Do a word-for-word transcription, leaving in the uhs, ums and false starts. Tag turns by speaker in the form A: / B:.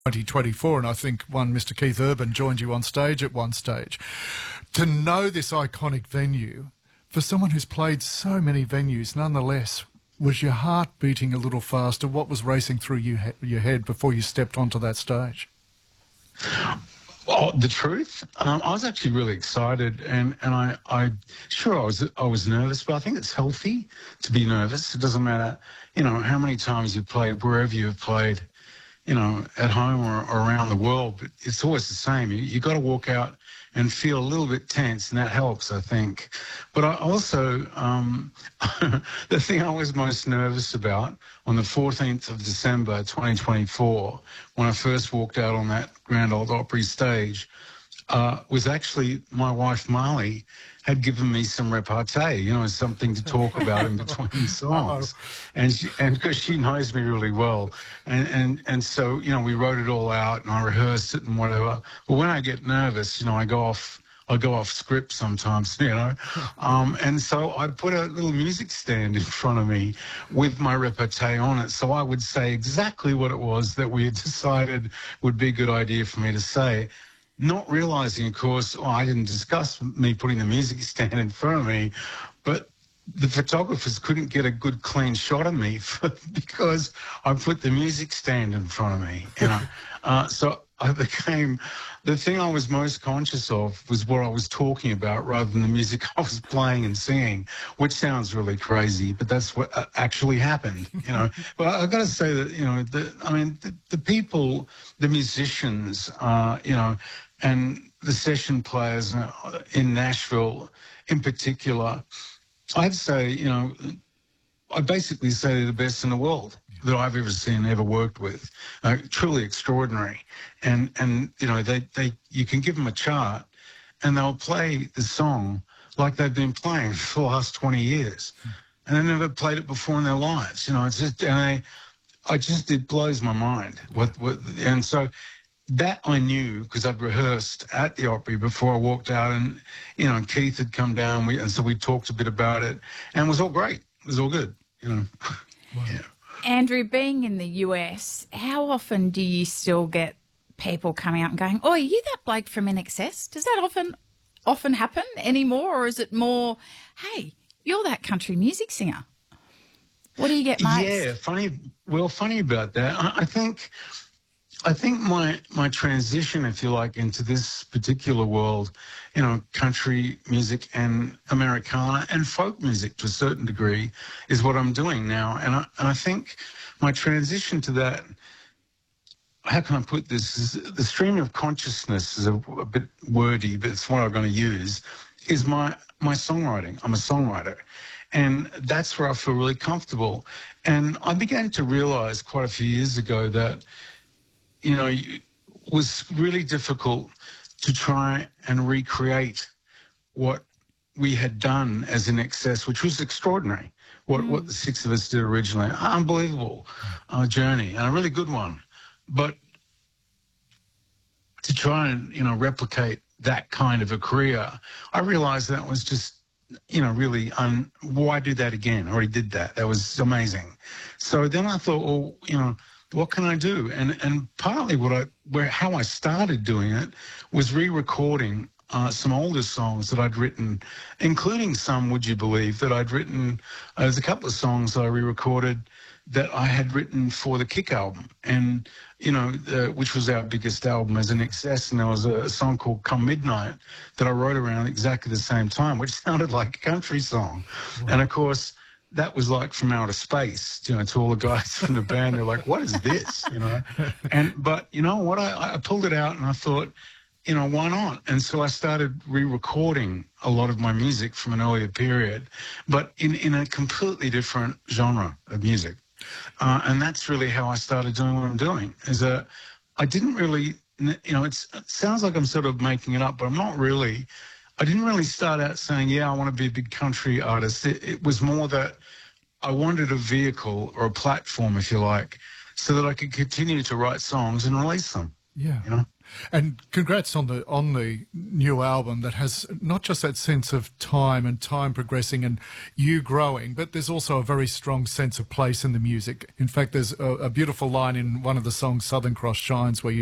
A: twenty twenty-four, and I think one Mister Keith Urban joined you on stage at one stage. To know this iconic venue, for someone who's played so many venues, nonetheless, was your heart beating a little faster? What was racing through you, your head before you stepped onto that stage?
B: Well, the truth, um, I was actually really excited, and, and I, I, sure, I was I was nervous, but I think it's healthy to be nervous. It doesn't matter, you know, how many times you've played, wherever you've played, you know, at home or, or around the world, but it's always the same. You, you got to walk out and feel a little bit tense, and that helps, I think. But I also, um, the thing I was most nervous about on the fourteenth of December, twenty twenty-four, when I first walked out on that Grand Ole Opry stage, uh, was actually my wife, Marley, had given me some repartee, you know, something to talk about in between songs. And she, and because she knows me really well. And, and, and so, you know, we wrote it all out and I rehearsed it and whatever. But when I get nervous, you know, I go off, I go off script sometimes, you know. Um, and so I put a little music stand in front of me with my repartee on it. So I would say exactly what it was that we had decided would be a good idea for me to say. Not realising, of course, oh, I didn't discuss me putting the music stand in front of me, but the photographers couldn't get a good, clean shot of me for, because I put the music stand in front of me. You know, uh, so I became the thing I was most conscious of was what I was talking about rather than the music I was playing and singing, which sounds really crazy, but that's what actually happened. You know, but I've got to say that you know, the, I mean, the, the people, the musicians, uh, you know. And the session players in Nashville in particular, I'd say, you know, I'd basically say they're the best in the world that I've ever seen, ever worked with. Uh, truly extraordinary. And, and you know, they, they, you can give them a chart and they'll play the song like they've been playing for the last twenty years. And they've never played it before in their lives. You know, it's just, and I, I just, it blows my mind. What, what, and so, that I knew because I'd rehearsed at the Opry before I walked out, and you know, Keith had come down, we, and so we talked a bit about it, and it was all great. It was all good, you know. Wow. Yeah.
C: Andrew, being in the U S, how often do you still get people coming out and going, "Oh, are you that bloke from I N X S?" Does that often often happen anymore, or is it more, "Hey, you're that country music singer"? What do you get most?
B: Yeah, funny. Well, funny about that. I, I think. I think my my transition, if you like, into this particular world, you know, country music and Americana and folk music to a certain degree is what I'm doing now. And I, and I think my transition to that, how can I put this, is the stream of consciousness is a, a bit wordy, but it's what I'm going to use, is my, my songwriting. I'm a songwriter. And that's where I feel really comfortable. And I began to realize quite a few years ago that you know, it was really difficult to try and recreate what we had done as I N X S, which was extraordinary, what, mm. what the six of us did originally. Unbelievable uh, journey, and a really good one. But to try and, you know, replicate that kind of a career, I realized that was just, you know, really, un- why do that again? I already did that. That was amazing. So then I thought, well, you know, what can I do? And and partly what I where how I started doing it was re-recording uh, some older songs that I'd written, including some, would you believe, that I'd written. Uh, there's a couple of songs that I re-recorded that I had written for the Kick album, and you know, uh, which was our biggest album as I N X S, and there was a, a song called "Come Midnight" that I wrote around exactly the same time, which sounded like a country song, wow. And of course. That was like from outer space, you know, to all the guys from the band. They're like, what is this, you know? And, but you know what, I, I pulled it out and I thought, you know, why not? And so I started re-recording a lot of my music from an earlier period, but in, in a completely different genre of music. Uh, and that's really how I started doing what I'm doing, is that I didn't really, you know, it's, it sounds like I'm sort of making it up, but I'm not really. I didn't really start out saying, yeah, I want to be a big country artist. It, it was more that I wanted a vehicle or a platform, if you like, so that I could continue to write songs and release them.
A: Yeah.
B: You know?
A: And congrats on the on the new album that has not just that sense of time and time progressing and you growing, but there's also a very strong sense of place in the music. In fact, there's a, a beautiful line in one of the songs, Southern Cross Shines, where you